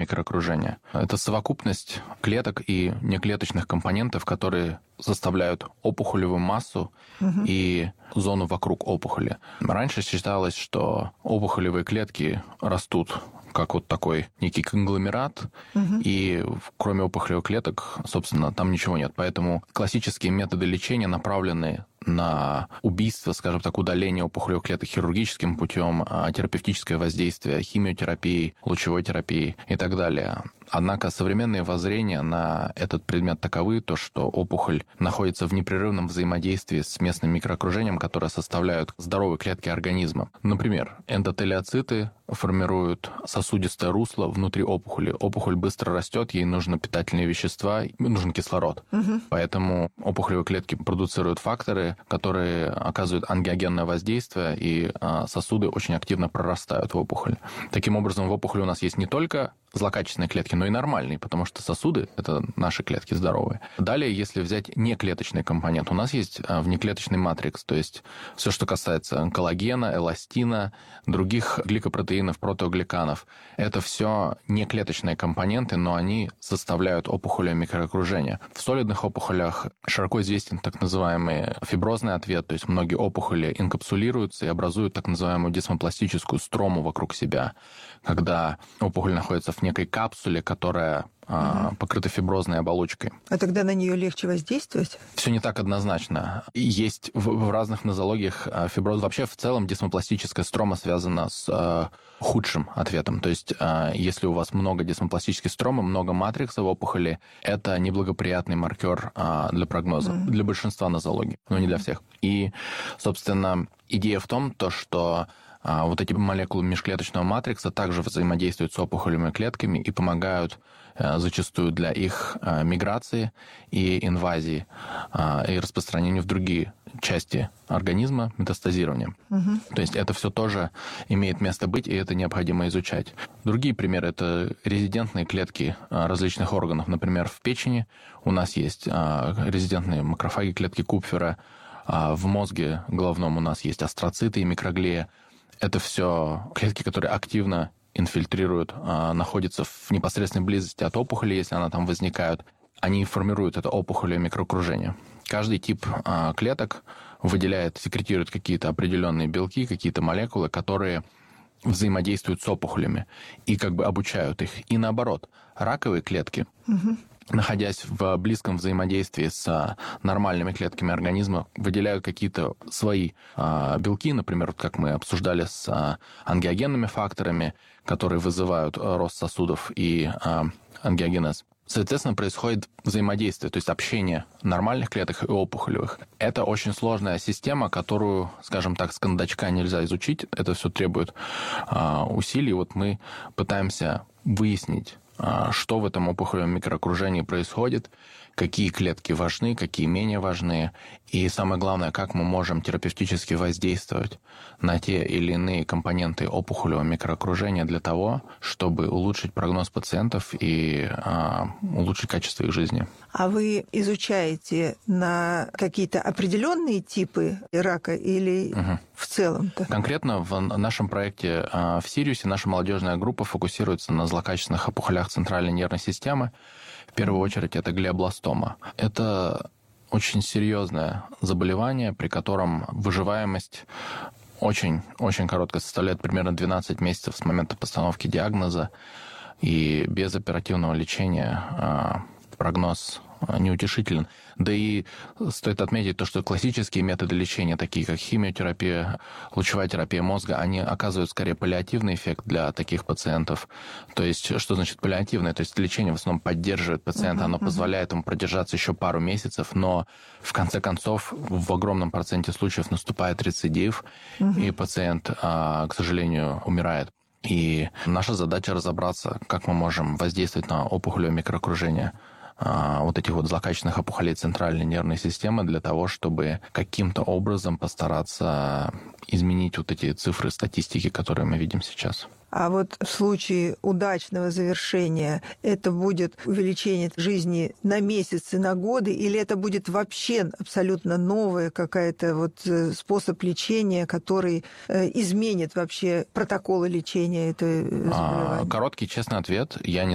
микроокружения. Это совокупность клеток и неклеточных компонентов, которые составляют опухолевую массу и зону вокруг опухоли. Раньше считалось, что опухолевые клетки растут как вот такой некий конгломерат, и кроме опухолевых клеток, собственно, там ничего нет. Поэтому классические методы лечения направлены на убийство, скажем так, удаление опухолевых клеток хирургическим путем, терапевтическое воздействие, химиотерапией, лучевой терапией и так далее. Однако современные воззрения на этот предмет таковы, то, что опухоль находится в непрерывном взаимодействии с местным микроокружением, которое составляют здоровые клетки организма. Например, эндотелиоциты формируют сосудистое русло внутри опухоли. Опухоль быстро растет, ей нужны питательные вещества, нужен кислород. Поэтому опухолевые клетки продуцируют факторы, которые оказывают ангиогенное воздействие, и сосуды очень активно прорастают в опухоль. Таким образом, в опухоли у нас есть не только злокачественные клетки, но и нормальные, потому что сосуды — это наши клетки здоровые. Далее, если взять неклеточный компонент, у нас есть внеклеточный матрикс, то есть все, что касается коллагена, эластина, других гликопротеинов, протеогликанов. Это все неклеточные компоненты, но они составляют опухолевое микроокружение. В солидных опухолях широко известен так называемый фиброзный ответ, то есть многие опухоли инкапсулируются и образуют так называемую десмопластическую строму вокруг себя, когда опухоль находится в некой капсуле, которая покрыта фиброзной оболочкой. А тогда на нее легче воздействовать? Все не так однозначно. Есть в разных нозологиях фиброз. Вообще, в целом, десмопластическая строма связана с худшим ответом. То есть, если у вас много десмопластической стромы, много матрикса в опухоли, это неблагоприятный маркер для прогноза, для большинства нозологий, но не для всех. И, собственно, идея в том, что вот эти молекулы межклеточного матрикса также взаимодействуют с опухолевыми клетками и помогают зачастую для их миграции и инвазии и распространению в другие части организма, метастазирования. То есть это все тоже имеет место быть, и это необходимо изучать. Другие примеры — это резидентные клетки различных органов. Например, в печени у нас есть резидентные макрофаги, клетки Купфера. В мозге головном у нас есть астроциты и микроглия. Это все клетки, которые активно инфильтрируют, находятся в непосредственной близости от опухоли, если она там возникает. Они формируют это опухолевое микроокружение. Каждый тип клеток выделяет, секретирует какие-то определенные белки, какие-то молекулы, которые взаимодействуют с опухолями и как бы обучают их. И наоборот, раковые клетки, находясь в близком взаимодействии с нормальными клетками организма, выделяют какие-то свои белки, например, как мы обсуждали с ангиогенными факторами, которые вызывают рост сосудов и ангиогенез. Соответственно, происходит взаимодействие, то есть общение нормальных клеток и опухолевых. Это очень сложная система, которую, скажем так, с кондачка нельзя изучить. Это все требует усилий. Вот мы пытаемся выяснить, что в этом опухолевом микроокружении происходит, какие клетки важны, какие менее важны, и самое главное, как мы можем терапевтически воздействовать на те или иные компоненты опухолевого микроокружения для того, чтобы улучшить прогноз пациентов и улучшить качество их жизни. А вы изучаете на какие-то определенные типы рака или в целом-то? Конкретно в нашем проекте в Сириусе наша молодежная группа фокусируется на злокачественных опухолях центральной нервной системы. В первую очередь это глиобластома. Это очень серьезное заболевание, при котором выживаемость очень короткая, составляет примерно 12 месяцев с момента постановки диагноза, и без оперативного лечения прогноз неутешителен. Да и стоит отметить то, что классические методы лечения, такие как химиотерапия, лучевая терапия мозга, они оказывают скорее паллиативный эффект для таких пациентов. То есть, что значит паллиативное? То есть лечение в основном поддерживает пациента, оно позволяет ему продержаться еще пару месяцев, но в конце концов в огромном проценте случаев наступает рецидив, и пациент, к сожалению, умирает. И наша задача разобраться, как мы можем воздействовать на опухолевое микроокружение вот этих вот злокачественных опухолей центральной нервной системы для того, чтобы каким-то образом постараться изменить вот эти цифры статистики, которые мы видим сейчас. А вот в случае удачного завершения это будет увеличение жизни на месяцы, на годы, или это будет вообще абсолютно новая какая-то вот способ лечения, который изменит вообще протоколы лечения этой заболевания? Короткий честный ответ. Я не